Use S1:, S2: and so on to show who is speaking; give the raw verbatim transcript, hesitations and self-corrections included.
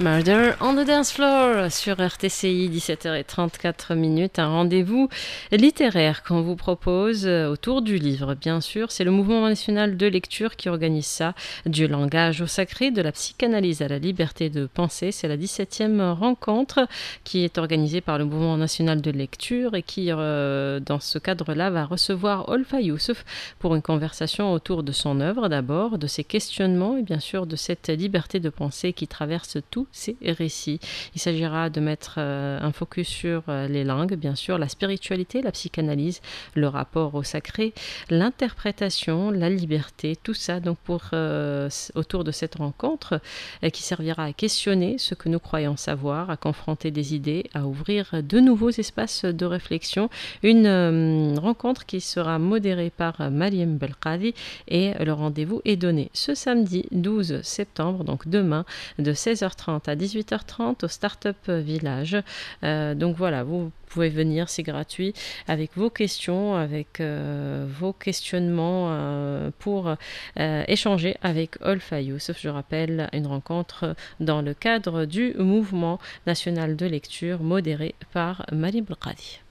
S1: Murder on the Dance Floor sur R T C I, dix-sept heures trente-quatre minutes, un rendez-vous littéraire qu'on vous propose autour du livre, bien sûr. C'est le Mouvement national de lecture qui organise ça, du langage au sacré, de la psychanalyse à la liberté de penser. C'est la dix-septième rencontre qui est organisée par le Mouvement national de lecture et qui, euh, dans ce cadre-là, va recevoir Olfa Youssouf pour une conversation autour de son œuvre d'abord, de ses questionnements et bien sûr de cette liberté de penser qui traverse tout ces récits. Il s'agira de mettre euh, un focus sur euh, les langues, bien sûr, la spiritualité, la psychanalyse, le rapport au sacré, l'interprétation, la liberté, tout ça donc pour euh, autour de cette rencontre euh, qui servira à questionner ce que nous croyons savoir, à confronter des idées, à ouvrir de nouveaux espaces de réflexion. Une euh, rencontre qui sera modérée par Mariam Belkadi et le rendez-vous est donné ce samedi douze septembre, donc demain, de seize heures trente à dix-huit heures trente au Startup Village. Euh, donc voilà, vous pouvez venir, c'est gratuit, avec vos questions, avec euh, vos questionnements euh, pour euh, échanger avec Olfa Youssouf. Je rappelle, une rencontre dans le cadre du Mouvement national de lecture modéré par Mariam Belkadi.